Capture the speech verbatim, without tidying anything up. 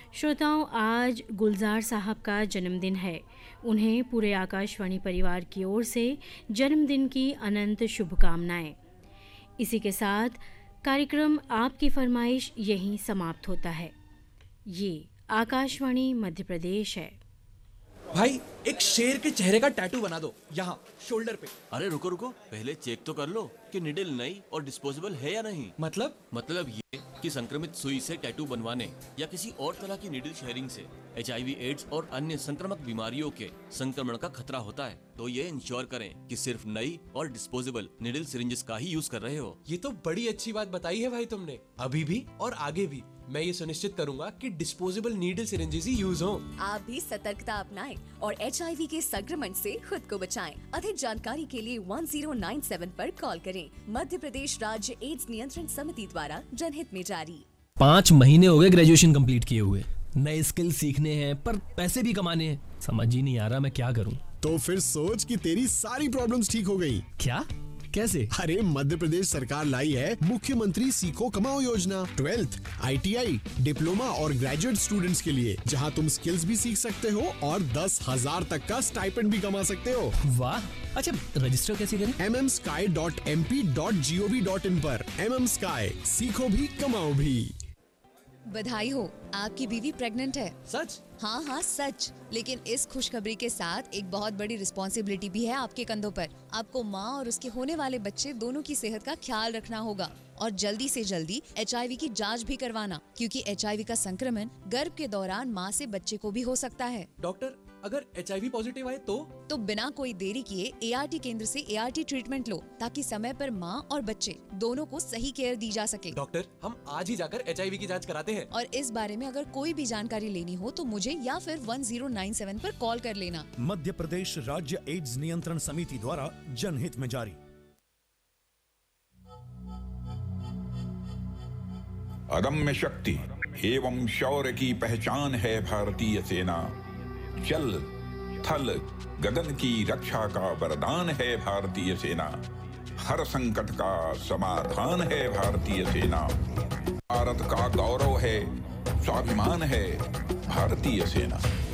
श्रोताओं, आज गुलजार साहब का जन्मदिन है। उन्हें पूरे आकाशवाणी परिवार की ओर से जन्मदिन की अनंत शुभकामनाएं। इसी के साथ कार्यक्रम आपकी फरमाइश यहीं समाप्त होता है। ये आकाशवाणी मध्य प्रदेश है। भाई, एक शेर के चेहरे का टैटू बना दो, यहाँ शोल्डर पे। अरे रुको रुको, पहले चेक तो कर लो कि निडल नई और डिस्पोजेबल है या नहीं। मतलब मतलब ये कि संक्रमित सुई से टैटू बनवाने या किसी और तरह की निडल शेयरिंग से एचआईवी एड्स और अन्य संक्रामक बीमारियों के संक्रमण का खतरा होता है। तो ये इंश्योर करें कि सिर्फ नई और डिस्पोजेबल निडल सिरिंजेस का ही यूज कर रहे हो। ये तो बड़ी अच्छी बात बताई है भाई तुमने। अभी भी और आगे भी मैं ये सुनिश्चित करूंगा कि डिस्पोजेबल नीडल सिरिंजेस ही यूज हों। आप भी सतर्कता अपनाएं और एचआईवी के संक्रमण से खुद को बचाएं। अधिक जानकारी के लिए वन ज़ीरो नाइन सेवन पर कॉल करें। मध्य प्रदेश राज्य एड्स नियंत्रण समिति द्वारा जनहित में जारी। पाँच महीने हो गए ग्रेजुएशन कंप्लीट किए हुए, नए स्किल सीखने हैं पर पैसे भी कमाने हैं। समझ ही नहीं आ रहा मैं क्या करूं। तो फिर सोच कि तेरी सारी प्रॉब्लम्स ठीक हो गई। क्या? कैसे? अरे मध्य प्रदेश सरकार लाई है मुख्यमंत्री सीखो कमाओ योजना। ट्वेल्थ, आईटीआई, डिप्लोमा और ग्रेजुएट स्टूडेंट्स के लिए, जहां तुम स्किल्स भी सीख सकते हो और दस हजार तक का स्टाइपेंड भी कमा सकते हो। वाह! अच्छा, रजिस्टर कैसे करें? M M sky dot M P dot G O V dot in पर। एम एम स्काई, सीखो भी कमाओ भी। बधाई हो, आपकी बीवी प्रेग्नेंट है। सच? हाँ हाँ सच। लेकिन इस खुशखबरी के साथ एक बहुत बड़ी रिस्पॉन्सिबिलिटी भी है आपके कंधों पर। आपको माँ और उसके होने वाले बच्चे दोनों की सेहत का ख्याल रखना होगा और जल्दी से जल्दी एचआईवी की जांच भी करवाना, क्योंकि एचआईवी का संक्रमण गर्भ के दौरान माँ से बच्चे को भी हो सकता है। डॉक्टर, अगर एचआईवी पॉजिटिव आए तो? तो बिना कोई देरी किए एआरटी केंद्र से एआरटी ट्रीटमेंट लो, ताकि समय पर माँ और बच्चे दोनों को सही केयर दी जा सके। डॉक्टर, हम आज ही जाकर एचआईवी की जांच कराते हैं। और इस बारे में अगर कोई भी जानकारी लेनी हो तो मुझे या फिर वन ज़ीरो नाइन सेवन पर कॉल कर लेना। मध्य प्रदेश राज्य एड्स नियंत्रण समिति द्वारा जनहित में जारी। अदम्य शक्ति एवं शौर्य की पहचान है भारतीय सेना। जल, थल, गगन की रक्षा का वरदान है भारतीय सेना। हर संकट का समाधान है भारतीय सेना। भारत का गौरव है, स्वाभिमान है भारतीय सेना।